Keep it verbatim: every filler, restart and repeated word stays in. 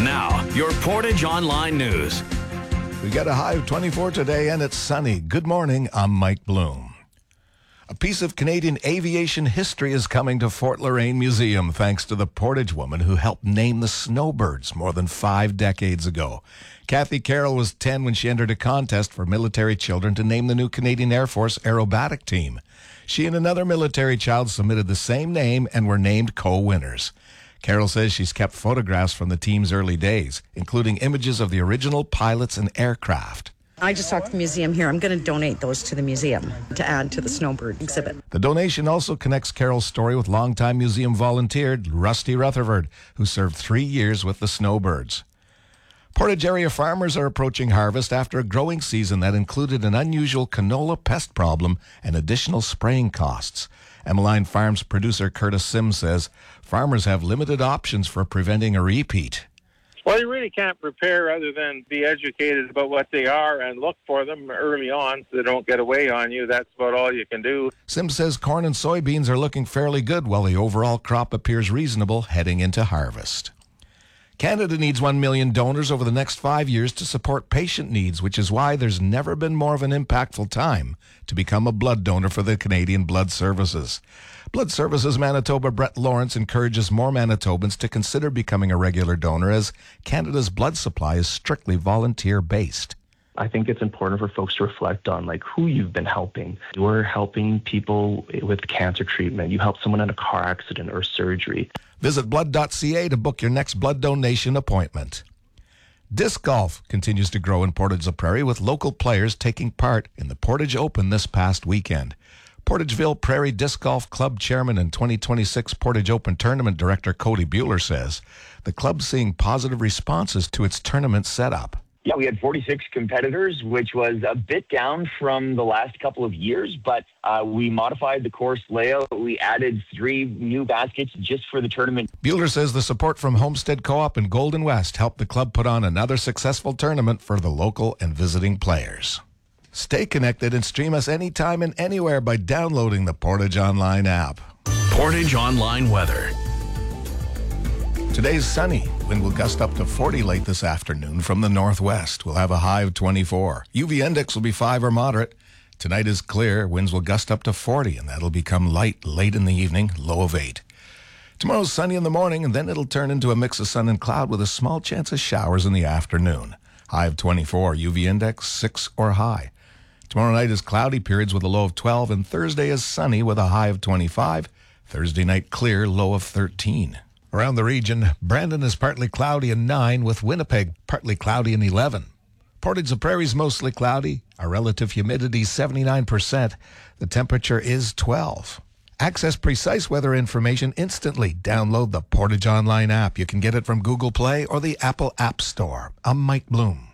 Now, your Portage Online News. We got a high of twenty-four today, and it's sunny. Good morning. I'm Mike Bloom. A piece of Canadian aviation history is coming to Fort Loraine Museum thanks to the Portage woman who helped name the Snowbirds more than five decades ago. Kathy Carroll was ten when she entered a contest for military children to name the new Canadian Air Force aerobatic team. She and another military child submitted the same name and were named co-winners. Carroll says she's kept photographs from the team's early days, including images of the original pilots and aircraft. I just talked to the museum here. I'm going to donate those to the museum to add to the Snowbird exhibit. The donation also connects Carroll's story with longtime museum volunteer Rusty Rutherford, who served three years with the Snowbirds. Portage area farmers are approaching harvest after a growing season that included an unusual canola pest problem and additional spraying costs. Emmeline Farms producer Curtis Sims says farmers have limited options for preventing a repeat. Well, you really can't prepare other than be educated about what they are and look for them early on so they don't get away on you. That's about all you can do. Sims says corn and soybeans are looking fairly good while the overall crop appears reasonable heading into harvest. Canada needs one million donors over the next five years to support patient needs, which is why there's never been more of an impactful time to become a blood donor for the Canadian Blood Services. Blood Services Manitoba Brett Lawrence encourages more Manitobans to consider becoming a regular donor, as Canada's blood supply is strictly volunteer-based. I think it's important for folks to reflect on like who you've been helping. You're helping people with cancer treatment. You help someone in a car accident or surgery. Visit blood dot c a to book your next blood donation appointment. Disc golf continues to grow in Portage-la-Prairie, with local players taking part in the Portage Open this past weekend. Portageville Prairie Disc Golf Club Chairman and twenty twenty-six Portage Open Tournament Director Cody Bueller says the club's seeing positive responses to its tournament setup. Yeah, we had forty-six competitors, which was a bit down from the last couple of years, but uh, we modified the course layout. We added three new baskets just for the tournament. Bueller says the support from Homestead Co-op and Golden West helped the club put on another successful tournament for the local and visiting players. Stay connected and stream us anytime and anywhere by downloading the Portage Online app. Portage Online weather. Today's sunny. Wind will gust up to forty late this afternoon from the northwest. We'll have a high of twenty-four. U V index will be five or moderate. Tonight is clear. Winds will gust up to forty, and that'll become light late in the evening, low of eight. Tomorrow's sunny in the morning, and then it'll turn into a mix of sun and cloud with a small chance of showers in the afternoon. High of twenty-four. U V index six or high. Tomorrow night is cloudy periods with a low of twelve, and Thursday is sunny with a high of twenty-five. Thursday night clear, low of thirteen. Around the region, Brandon is partly cloudy and nine, with Winnipeg partly cloudy and eleven. Portage-la-Prairie is mostly cloudy. Our relative humidity seventy-nine percent. The temperature is twelve. Access precise weather information instantly. Download the Portage Online app. You can get it from Google Play or the Apple App Store. I'm Mike Bloom.